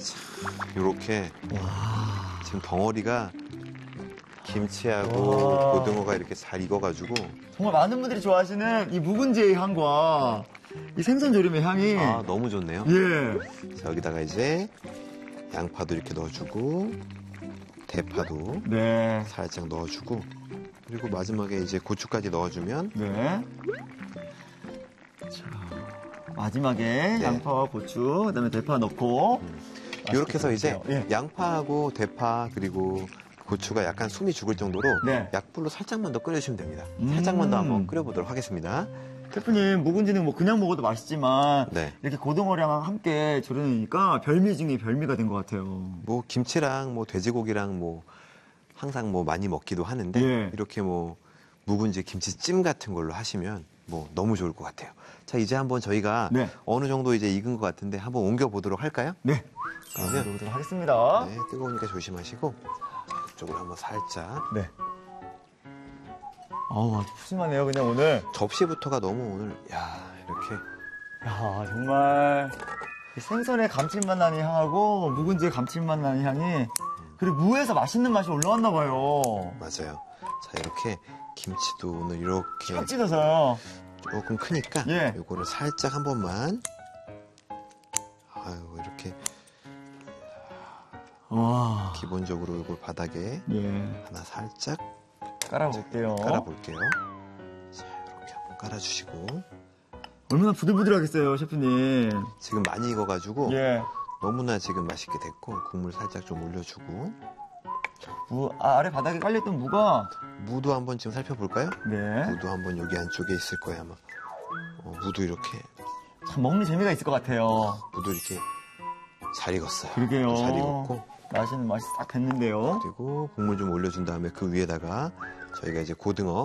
이렇게 지금 덩어리가 김치하고 와. 고등어가 이렇게 잘 익어가지고 정말 많은 분들이 좋아하시는 이 묵은지의 향과 이 생선 조림의 향이 너무 좋네요. 예. 자, 여기다가 이제 양파도 이렇게 넣어주고 대파도 네. 살짝 넣어주고 그리고 마지막에 이제 고추까지 넣어주면 네. 자, 마지막에 네. 양파와 고추, 그다음에 대파 넣고 이렇게 해서 이제 예. 양파하고 대파 그리고 고추가 약간 숨이 죽을 정도로 네. 약불로 살짝만 더 끓여주시면 됩니다. 살짝만 더 한번 끓여보도록 하겠습니다. 셰프님, 묵은지는 뭐 그냥 먹어도 맛있지만 네. 이렇게 고등어랑 함께 조려내니까 별미 중에 별미가 된 것 같아요. 뭐 김치랑 뭐 돼지고기랑 뭐 항상 뭐 많이 먹기도 하는데 예. 이렇게 뭐 묵은지 김치찜 같은 걸로 하시면 뭐 너무 좋을 것 같아요. 자, 이제 한번 저희가 네. 어느 정도 이제 익은 것 같은데 한번 옮겨 보도록 할까요? 네. 그러면 보도록 하겠습니다. 네, 뜨거우니까 조심하시고 자, 이쪽으로 한번 살짝 네. 아우, 아주 푸짐하네요, 그냥 오늘. 접시부터가 너무 오늘 이렇게 야, 정말 이 생선의 감칠맛 나는 향하고 묵은지의 감칠맛 나는 향이 그리고 무에서 맛있는 맛이 올라왔나 봐요. 맞아요. 자, 이렇게 김치도 오늘 이렇게 쫙 찢어서요. 조금 크니까 예. 요거를 살짝 한 번만 이렇게 와. 기본적으로 이걸 바닥에 예. 하나 살짝 깔아볼게요. 깔아볼게요. 자, 이렇게 한번 깔아주시고 얼마나 부들부들하겠어요, 셰프님. 지금 많이 익어가지고 예. 너무나 지금 맛있게 됐고 국물 살짝 좀 올려주고 아래 바닥에 깔렸던 무가 무도 한번 지금 살펴볼까요? 네. 무도 한번 여기 안쪽에 있을 거예요 아마. 무도 이렇게 참 먹는 재미가 있을 것 같아요. 무도 이렇게 잘 익었어요. 그러게요. 잘 익었고 맛있는 맛이 싹 됐는데요. 그리고 국물 좀 올려준 다음에 그 위에다가 저희가 이제 고등어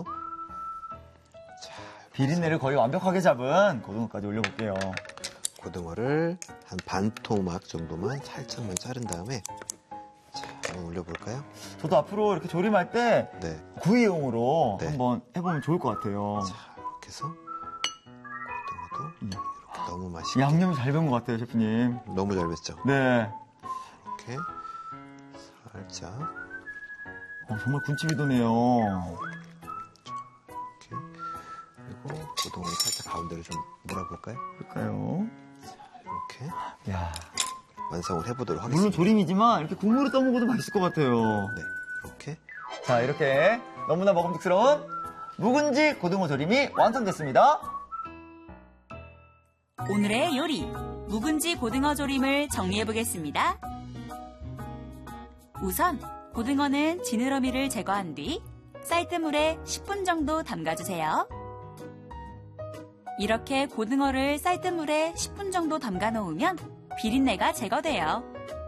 비린내를 거의 완벽하게 잡은 고등어까지 올려볼게요. 고등어를 한 반 토막 정도만 살짝만 자른 다음에 한번 올려볼까요? 저도 앞으로 이렇게 조림할 때 네. 구이용으로 네. 한번 해보면 좋을 것 같아요. 자, 이렇게 해서 고등어도 이렇게 너무 맛있게 양념이 잘 된 것 같아요, 셰프님. 너무 잘 뱄죠? 네. 이렇게 살짝 정말 군침이 도네요. 이렇게 그리고 고등어를 살짝 가운데로 좀 몰아볼까요? 볼까요? 이렇게 야, 완성을 해보도록 물론 하겠습니다. 조림이지만 이렇게 국물을 떠먹어도 맛있을 것 같아요. 네, 이렇게 자, 이렇게 너무나 먹음직스러운 묵은지 고등어 조림이 완성됐습니다. 오늘의 요리, 묵은지 고등어 조림을 정리해보겠습니다. 우선 고등어는 지느러미를 제거한 뒤 쌀뜨물에 10분 정도 담가주세요. 이렇게 고등어를 쌀뜨물에 10분 정도 담가 놓으면 비린내가 제거돼요.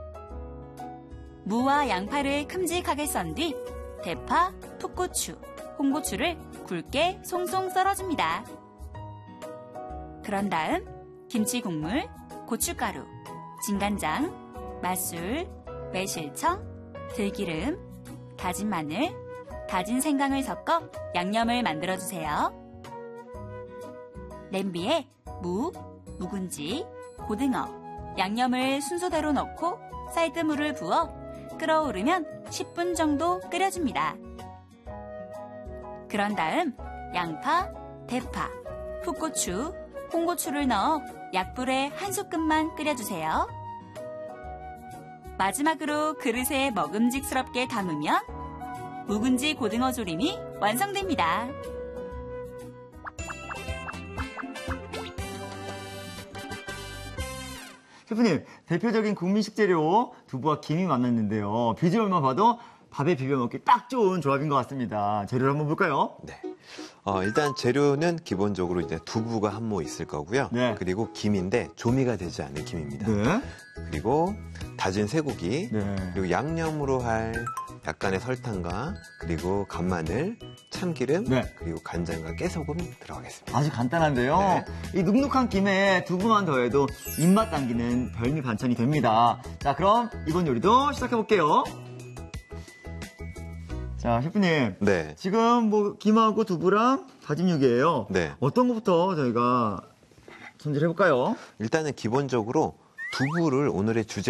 무와 양파를 큼직하게 썬 뒤 대파, 풋고추, 홍고추를 굵게 송송 썰어줍니다. 그런 다음 김치 국물, 고춧가루, 진간장, 맛술, 매실청, 들기름, 다진 마늘, 다진 생강을 섞어 양념을 만들어주세요. 냄비에 무, 묵은지, 고등어, 양념을 순서대로 넣고 쌀뜨물을 부어 끓어오르면 10분 정도 끓여줍니다. 그런 다음 양파, 대파, 풋고추, 홍고추를 넣어 약불에 한 소끔만 끓여주세요. 마지막으로 그릇에 먹음직스럽게 담으면 묵은지 고등어 조림이 완성됩니다. 셰프님, 대표적인 국민 식재료 두부와 김이 만났는데요. 비주얼만 봐도 밥에 비벼 먹기 딱 좋은 조합인 것 같습니다. 재료를 한번 볼까요? 네. 일단 재료는 기본적으로 이제 두부가 한 모 있을 거고요. 네. 그리고 김인데 조미가 되지 않은 김입니다. 네. 그리고 다진 쇠고기, 네. 그리고 양념으로 할 약간의 설탕과 그리고 간마늘, 참기름, 네. 그리고 간장과 깨소금 들어가겠습니다. 아주 간단한데요. 네. 이 눅눅한 김에 두부만 더해도 입맛 당기는 별미 반찬이 됩니다. 자, 그럼 이번 요리도 시작해볼게요. 자, 셰프님. 네. 지금 뭐 김하고 두부랑 다진 육이에요. 네. 어떤 것부터 저희가 손질해볼까요? 일단은 기본적으로 두부를 오늘의 주제